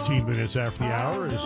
14 minutes after the hour is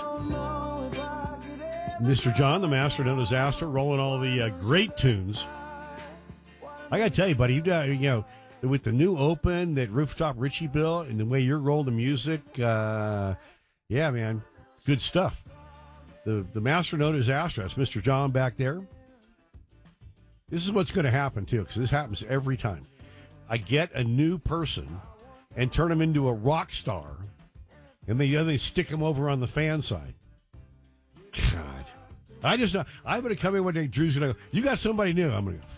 Mr. John, the master known as Astor, rolling all the great tunes. I got to tell you, buddy, with the new Open that Rooftop Richie built and the way you're rolling the music, yeah, man, good stuff. The master known as Astor, that's Mr. John back there. This is what's going to happen, too, because this happens every time. I get a new person and turn them into a rock star, and they stick them over on the fan side. God. I'm going to come in one day, Drew's going to go, you got somebody new. I'm going to go,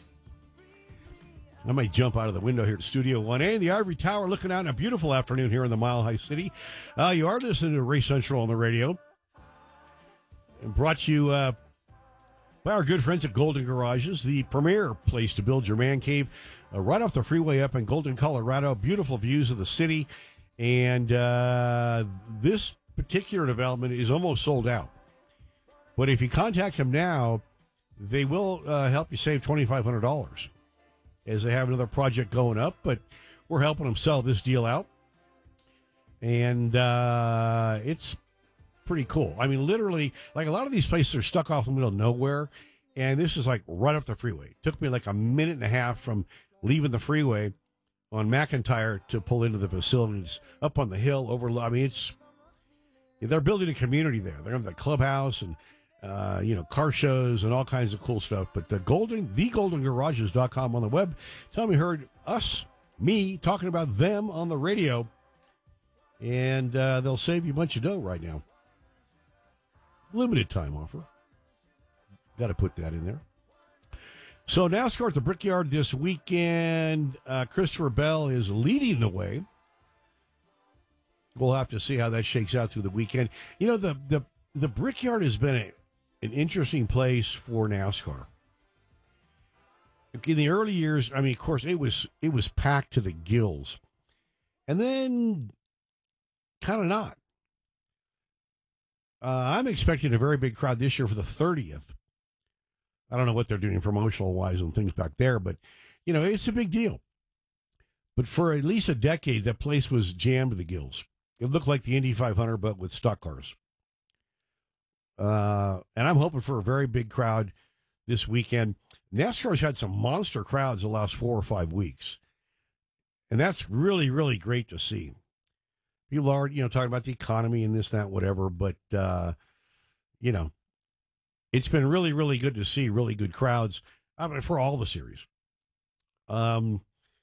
I might jump out of the window here to Studio 1A in the Ivory Tower, looking out on a beautiful afternoon here in the Mile High City. You are listening to Race Central on the radio. And brought to you by our good friends at Golden Garages, the premier place to build your man cave, right off the freeway up in Golden, Colorado. Beautiful views of the city. And this particular development is almost sold out. But if you contact them now, they will help you save $2,500 as they have another project going up. But we're helping them sell this deal out. And it's pretty cool. I mean, literally, like a lot of these places are stuck off in the middle of nowhere. And this is like right off the freeway. It took me like a minute and a half from leaving the freeway on McIntyre to pull into the facilities up on the hill over. I mean, they're building a community there. They're going to have the clubhouse and, car shows and all kinds of cool stuff. But thegoldengarages.com on the web. Tell me, heard me talking about them on the radio, and they'll save you a bunch of dough right now. Limited time offer. Got to put that in there. So NASCAR at the Brickyard this weekend. Christopher Bell is leading the way. We'll have to see how that shakes out through the weekend. You know, the Brickyard has been an interesting place for NASCAR. In the early years, I mean, of course, it was packed to the gills. And then kind of not. I'm expecting a very big crowd this year for the 30th. I don't know what they're doing promotional-wise and things back there, but, it's a big deal. But for at least a decade, that place was jammed to the gills. It looked like the Indy 500, but with stock cars. And I'm hoping for a very big crowd this weekend. NASCAR's had some monster crowds the last 4 or 5 weeks. And that's really, really great to see. People are, talking about the economy and this, that, whatever. But, it's been really, really good to see really good crowds for all the series. I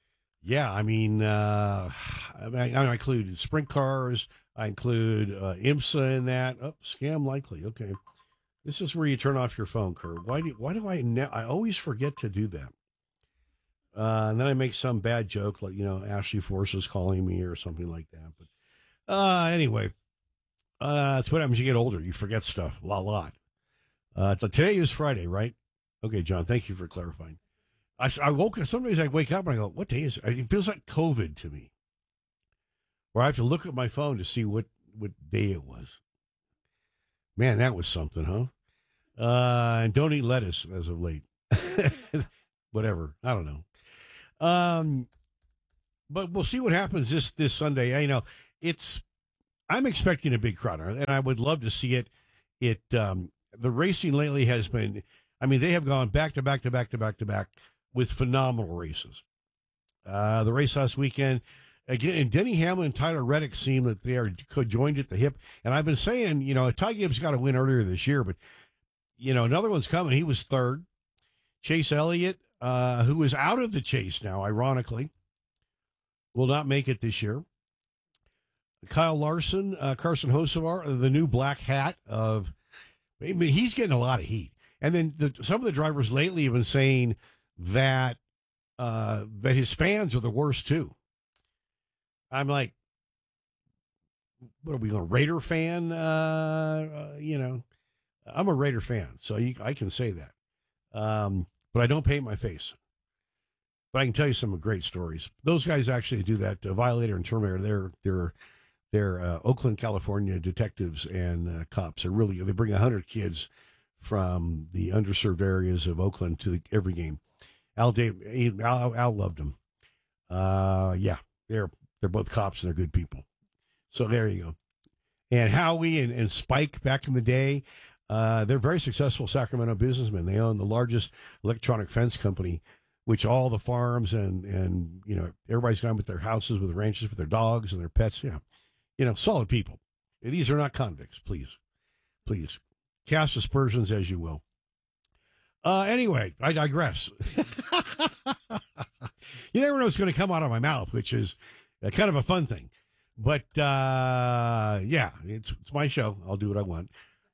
include sprint cars. I include IMSA in that. Oh, scam likely. Okay. This is where you turn off your phone, Kurt. Why do I always forget to do that? And then I make some bad joke like, Ashley Force is calling me or something like that. But anyway, that's what happens when you get older. You forget stuff a lot. Today is Friday, right? Okay, John, thank you for clarifying. I woke up, some days I wake up and I go, what day is it? It feels like COVID to me. Where I have to look at my phone to see what day it was. Man, that was something, huh? And don't eat lettuce as of late. Whatever. I don't know. But we'll see what happens this Sunday. I'm expecting a big crowd, and I would love to see it. The racing lately has been, they have gone back to back with phenomenal races. The race last weekend, again, Denny Hamlin and Tyler Reddick seem that they are joined at the hip. And I've been saying, Ty Gibbs got a win earlier this year, but, another one's coming. He was third. Chase Elliott, who is out of the chase now, ironically, will not make it this year. Kyle Larson, Carson Hocevar, the new black hat he's getting a lot of heat. And then some of the drivers lately have been saying that his fans are the worst too. I'm like, what are we going, Raider fan? I'm a Raider fan, so I can say that. But I don't paint my face. But I can tell you some great stories. Those guys actually do that. Violator and Terminator, they're Oakland, California detectives and cops. They bring 100 kids from the underserved areas of Oakland to every game. Al loved them. They're both cops and they're good people. So there you go. and Howie and Spike back in the day. They're very successful Sacramento businessmen. They own the largest electronic fence company, which all the farms and everybody's gone with their houses, with ranches, with their dogs and their pets. Yeah, solid people. These are not convicts. Please cast aspersions as you will. Anyway, I digress. You never know what's going to come out of my mouth, which is kind of a fun thing. But, it's my show. I'll do what I want.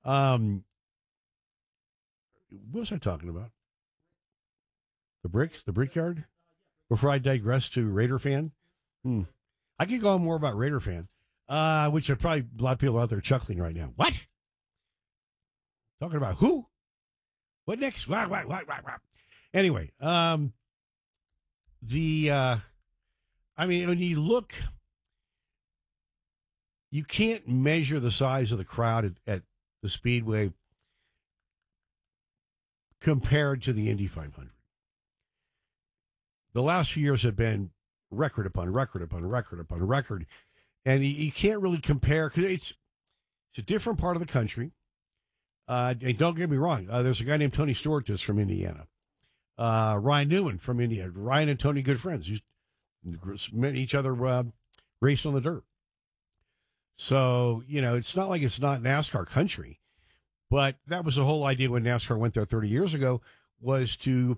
What was I talking about? The bricks? The Brickyard? Before I digress to Raider fan? I could go on more about Raider fan, which are probably a lot of people out there chuckling right now. What? Talking about who? What next? What? Anyway, when you look, you can't measure the size of the crowd at the Speedway compared to the Indy 500. The last few years have been record upon record upon record upon record, and you can't really compare because it's a different part of the country. And don't get me wrong. There's a guy named Tony Stewart that's from Indiana. Ryan Newman from Indiana. Ryan and Tony, good friends. Met each other, raced on the dirt. So, it's not like it's not NASCAR country. But that was the whole idea when NASCAR went there 30 years ago, was to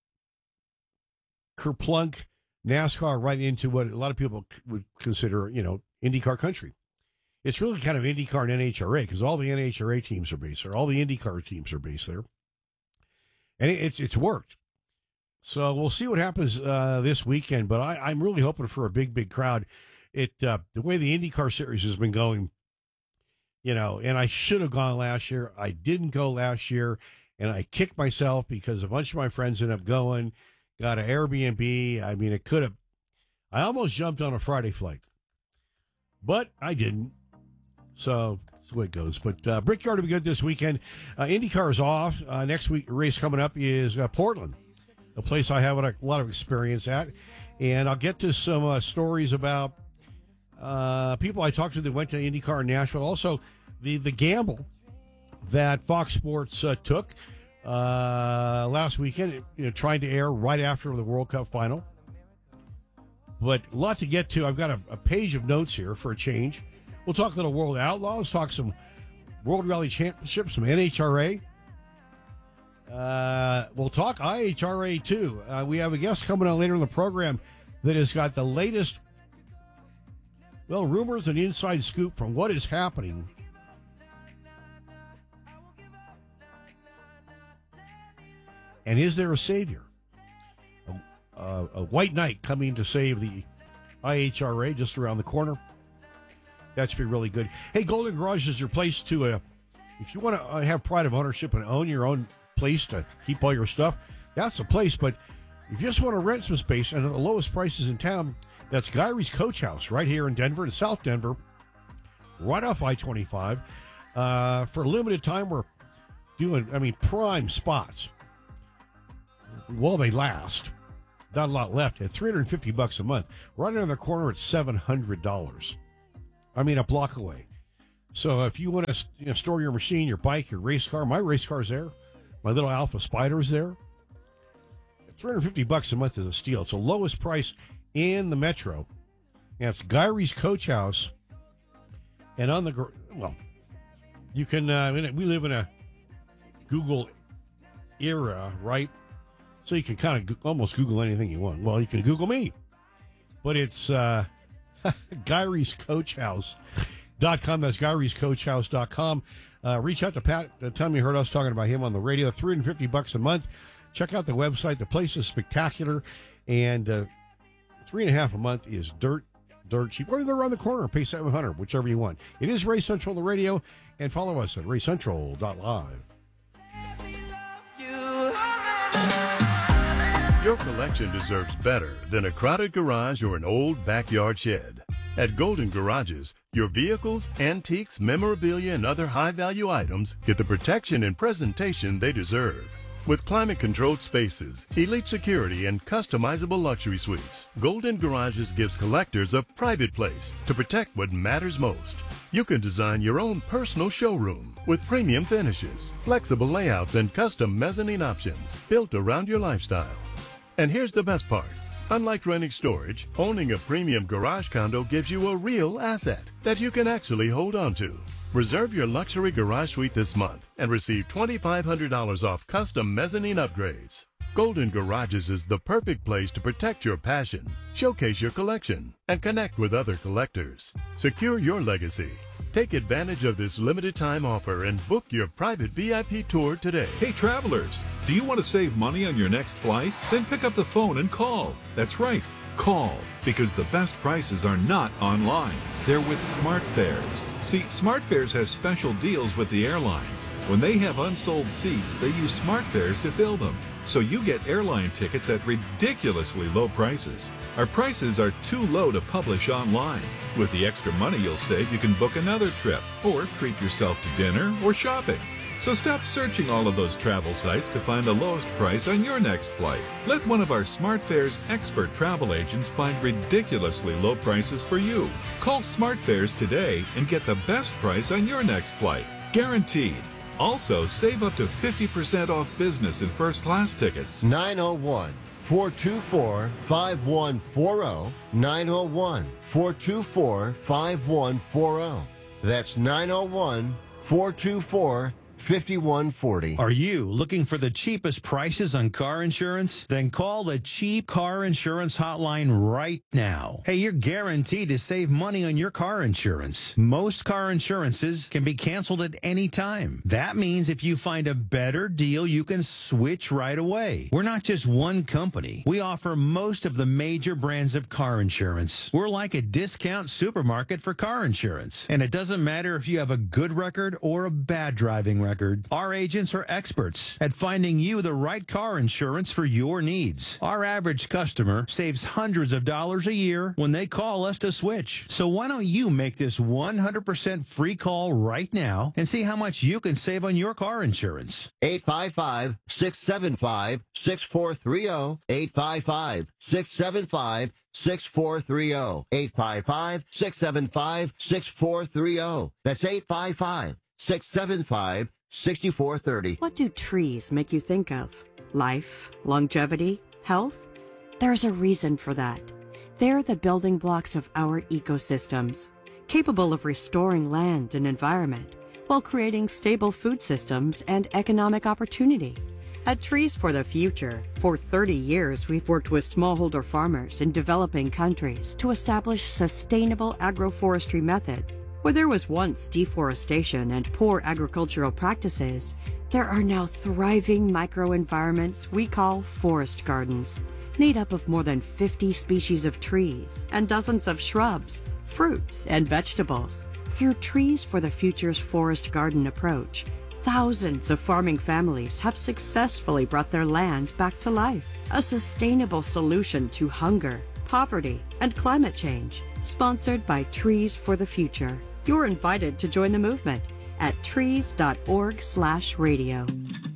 kerplunk NASCAR right into what a lot of people would consider, IndyCar country. It's really kind of IndyCar and NHRA because all the NHRA teams are based there. All the IndyCar teams are based there. And it's worked. So we'll see what happens this weekend. But I'm really hoping for a big, big crowd. The way the IndyCar series has been going, and I should have gone last year. I didn't go last year. And I kicked myself because a bunch of my friends ended up going, got an Airbnb. I mean, I almost jumped on a Friday flight. But I didn't. So that's the way it goes. But Brickyard will be good this weekend. IndyCar is off. Next week, race coming up is Portland, a place I have a lot of experience at. And I'll get to some stories about people I talked to that went to IndyCar in Nashville. Also, the gamble that Fox Sports took last weekend, trying to air right after the World Cup final. But a lot to get to. I've got a page of notes here for a change. We'll talk a little World Outlaws, talk some World Rally Championship, some NHRA. We'll talk IHRA, too. We have a guest coming on later in the program that has got the latest, rumors and inside scoop from what is happening. And is there a savior? A white knight coming to save the IHRA just around the corner. That should be really good. Hey, Golden Garage is your place to, if you want to have pride of ownership and own your own place to keep all your stuff, that's the place. But if you just want to rent some space and at the lowest prices in town, that's Gyrie's Coach House right here in Denver, in South Denver, right off I-25. For a limited time, we're doing, prime spots. Well, they last. Not a lot left at $350 a month. Right around the corner at $700. A block away. So if you want to store your machine, your bike, your race car, my race car's there. My little Alpha Spider's there. $350 a month is a steal. It's the lowest price in the metro. And it's Gyrie's Coach House. And on the, you can, we live in a Google era, right? So you can kind of almost Google anything you want. Well, you can Google me. But it's Gyrie's Coach House.com. That's Gyrie'sCoachHouse.com. Reach out to Pat. Tell me you heard us talking about him on the radio. $350 a month. Check out the website. The place is spectacular. And $3.50 a month is dirt cheap. Or you go around the corner and pay $700, whichever you want. It is Ray Central, the radio. And follow us at RayCentral.live. Your collection deserves better than a crowded garage or an old backyard shed. At Golden Garages, your vehicles, antiques, memorabilia, and other high-value items get the protection and presentation they deserve. With climate-controlled spaces, elite security, and customizable luxury suites, Golden Garages gives collectors a private place to protect what matters most. You can design your own personal showroom with premium finishes, flexible layouts, and custom mezzanine options built around your lifestyle. And here's the best part. Unlike renting storage, owning a premium garage condo gives you a real asset that you can actually hold on to. Reserve your luxury garage suite this month and receive $2,500 off custom mezzanine upgrades. Golden Garages is the perfect place to protect your passion, showcase your collection, and connect with other collectors. Secure your legacy. Take advantage of this limited time offer and book your private VIP tour today. Hey travelers, do you want to save money on your next flight? Then pick up the phone and call. That's right, call, because the best prices are not online. They're with SmartFares. See, SmartFares has special deals with the airlines. When they have unsold seats, they use SmartFares to fill them. So you get airline tickets at ridiculously low prices. Our prices are too low to publish online. With the extra money you'll save, you can book another trip or treat yourself to dinner or shopping. So stop searching all of those travel sites to find the lowest price on your next flight. Let one of our SmartFares expert travel agents find ridiculously low prices for you. Call SmartFares today and get the best price on your next flight. Guaranteed. Also, save up to 50% off business and first class tickets. 901-424-5140. 901-424-5140. That's 901-424-5140. 5140. Are you looking for the cheapest prices on car insurance? Then call the Cheap Car Insurance Hotline right now. Hey, you're guaranteed to save money on your car insurance. Most car insurances can be canceled at any time. That means if you find a better deal, you can switch right away. We're not just one company. We offer most of the major brands of car insurance. We're like a discount supermarket for car insurance. And it doesn't matter if you have a good record or a bad driving record. Our agents are experts at finding you the right car insurance for your needs. Our average customer saves hundreds of dollars a year when they call us to switch. So why don't you make this 100% free call right now and see how much you can save on your car insurance? 855-675-6430. 855-675-6430. 855-675-6430. That's 855-675-6430. What do trees make you think of? Life, longevity, health? There's a reason for that. They're the building blocks of our ecosystems, capable of restoring land and environment while creating stable food systems and economic opportunity. At Trees for the Future, for 30 years we've worked with smallholder farmers in developing countries to establish sustainable agroforestry methods. Where there was once deforestation and poor agricultural practices, there are now thriving microenvironments we call forest gardens, made up of more than 50 species of trees and dozens of shrubs, fruits, and vegetables. Through Trees for the Future's forest garden approach, thousands of farming families have successfully brought their land back to life, a sustainable solution to hunger, poverty, and climate change. Sponsored by Trees for the Future. You're invited to join the movement at trees.org/radio.